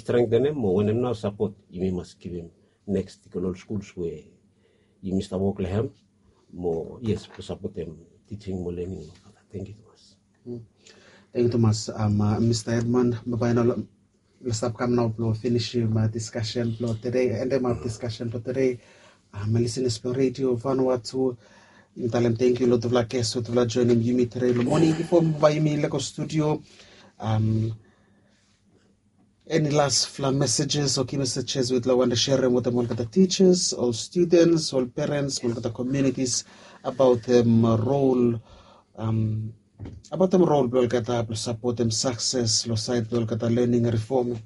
strengthen him, or when him now support, you must give him next economic schools where you must work with him, more, yes, to support them, teaching more learning. Thank you, Thomas. Thank you, Thomas. Mr. Edmund, let's come now to finish my discussion today, and then my discussion for today. My listeners for radio, Vanuatu. Thank you, lot of like guests, lot of joining you today. The morning before by me, like studio. Any last messages or key messages with Lawanda share with the teachers, all students, all parents, all the communities about them role, to support them success, lo side learning reform.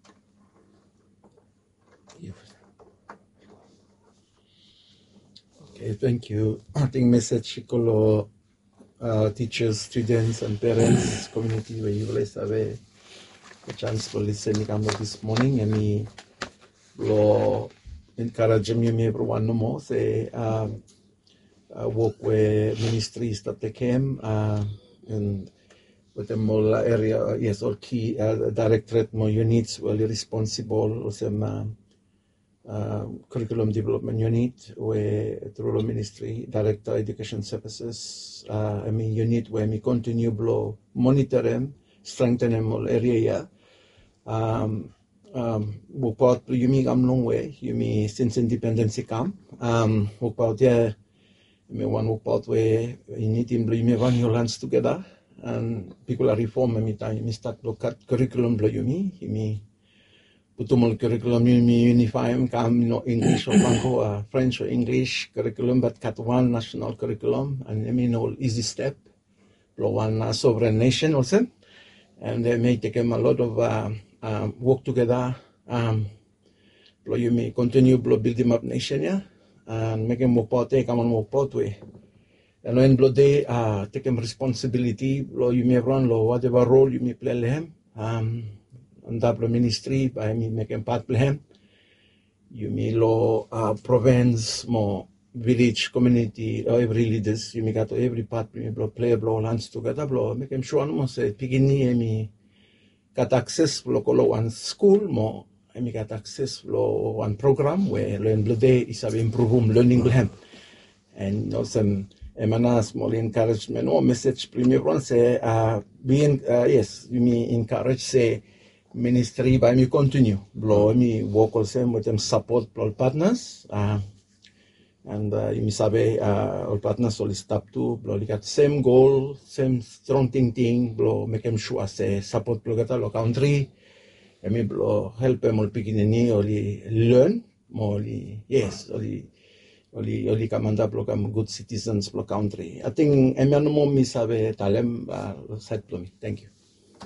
Okay, thank you. I think message to teachers, students, and parents, community where you guys have a chance to listen this morning, and me will encourage me everyone no more say work with ministries that they came and with the more area, yes, or key directorate more units well responsible or some curriculum development unit where through the ministry director education services unit where we continue blow monitor them, strengthen them all area. Work out you me come long way, you me since independence come. Work out there, me one work out where you need to blue me run your lands together and people are reform me time me start look at curriculum blue you me putumol curriculum you me unify come English or Franco French or English curriculum but cut one national curriculum and I mean all easy step blow one sovereign nation also and they may take them a lot of work together, you may continue build them up nation, yeah, and make them more part, come on more part way. And when they take them responsibility, you may run whatever role you may play them, and that ministry by me make them part play him. You may province more village community or every leaders you may get to every part play hands together make them sure no say pigini me got access to one school more I me got access to one program where learn day is improve learning them and some small encouragement or message premier one say being yes you may encourage say ministry by me continue me work also with them support partners and you sabe all partners all stop to they got same goal, same strong thing, make them sure say support lo country. I mean help them all beginning only learn more yes only commander become good citizens for country. I think I no me sabe talem side to me. Thank you.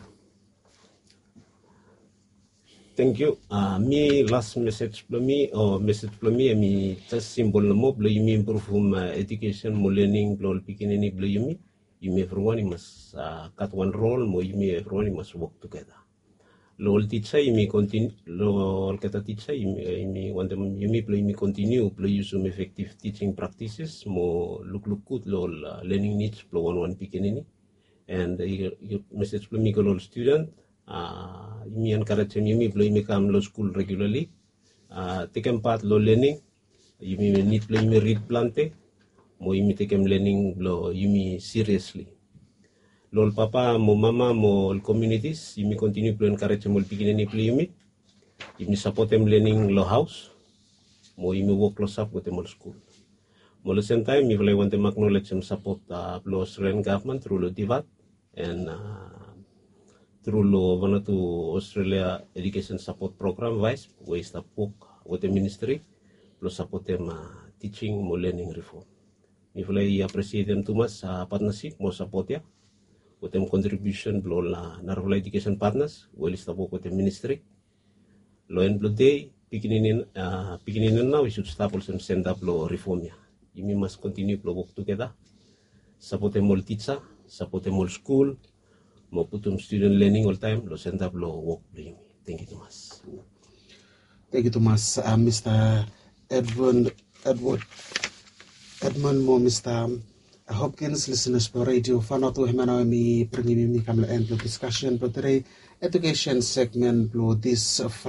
Thank you. Me last message for me me just symbol mo blo you improve education mo learning blo beginning blo you everyone must cut one role mo you everyone must work together. Lo teacher you continue lo kata teacher you want them you blo you continue blo use some effective teaching practices mo look good lo learning needs blo one beginning and your message for me ko student you encourage me play come law school regularly. Take part law learning. You need play me read plante. Mo you take learning law you seriously. Lol papa mo mama mo communities. You continue to encourage mo beginning play me. You support them learning law house. Mo you work close up with them school. Mo the same time you want them acknowledge them support law Australian government through the DIVAT and through one to Australia Education Support Program Vice, where is the book with the ministry, plus support them teaching more learning reform. If I appreciate them too much partnership, more support ya, with them contribution below Narvala Education Partners, where is the book with the ministry. Lo and blood day, beginning now, we should start also send up law reform ya. You must continue to work together, support them all teacher, support them all school. Mo putum student learning all time, lo send up lo work bring. Thank you, Thomas. Thank you, Thomas. Mr. Edmund mo Mr. Hopkins, listeners for radio. Fano to himana mi pringi mi kamla end discussion. But today education segment this